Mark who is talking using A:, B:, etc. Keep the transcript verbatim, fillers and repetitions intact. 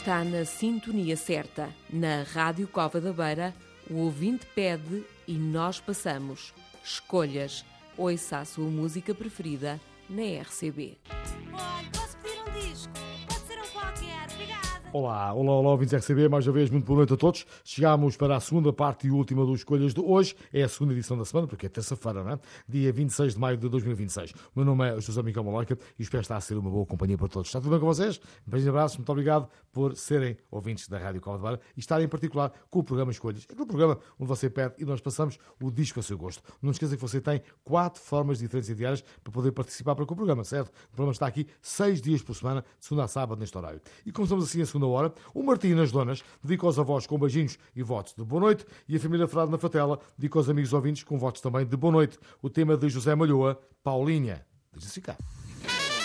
A: Está na sintonia certa. Na Rádio Cova da Beira, o ouvinte pede e nós passamos. Escolhas. Ouça a sua música preferida na R C B.
B: Olha, posso pedir um disco? Pode ser um qualquer. Obrigada.
C: Olá, olá, olá, ouvintes R C B, mais uma vez, muito boa noite a todos. Chegámos para a segunda parte e última do Escolhas de hoje. É a segunda edição da semana, porque é terça-feira, não é? Dia vinte e seis de maio de dois mil e vinte e seis. O meu nome é José Miguel Maloica e espero estar a ser uma boa companhia para todos. Está tudo bem com vocês? Um beijo e abraço, muito obrigado por serem ouvintes da Rádio Cova da Beira e estarem em particular com o programa Escolhas. É aquele programa onde você pede e nós passamos o disco a seu gosto. Não esqueça que você tem quatro formas diferentes e diárias para poder participar para com o programa, certo? O programa está aqui seis dias por semana, de segunda a sábado, neste horário. E começamos assim a segunda hora. O Martim nas Donas dedica aos avós com beijinhos e votos de boa noite e a família Frado na Fatela dedica aos amigos ouvintes com votos também de boa noite. O tema de José Malhoa, Paulinha. Deixa-se ficar.